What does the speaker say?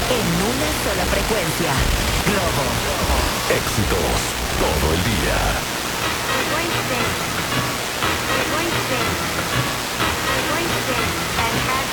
En una sola frecuencia. Globo. Éxitos todo el día.